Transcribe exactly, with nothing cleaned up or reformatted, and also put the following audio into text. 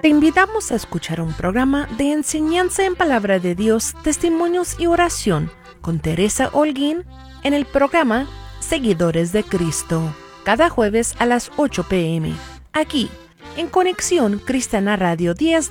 Te invitamos a escuchar un programa de enseñanza en palabra de Dios, testimonios y oración con Teresa Holguín en el programa Seguidores de Cristo, cada jueves a las ocho p m, aquí en Conexión Cristiana Radio diez